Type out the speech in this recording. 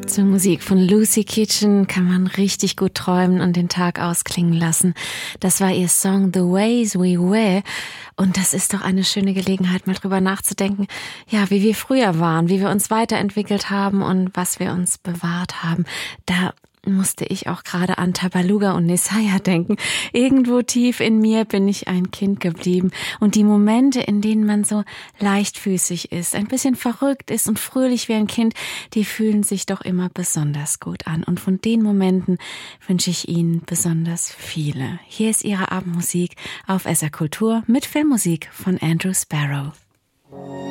Zur Musik von Lucy Kitchen kann man richtig gut träumen und den Tag ausklingen lassen. Das war ihr Song The Ways We Were. Und das ist doch eine schöne Gelegenheit, mal drüber nachzudenken, ja, wie wir früher waren, wie wir uns weiterentwickelt haben und was wir uns bewahrt haben. Da musste ich auch gerade an Tabaluga und Nesaya denken. Irgendwo tief in mir bin ich ein Kind geblieben. Und die Momente, in denen man so leichtfüßig ist, ein bisschen verrückt ist und fröhlich wie ein Kind, die fühlen sich doch immer besonders gut an. Und von den Momenten wünsche ich Ihnen besonders viele. Hier ist Ihre Abendmusik auf SR Kultur mit Filmmusik von Andrew Sparrow.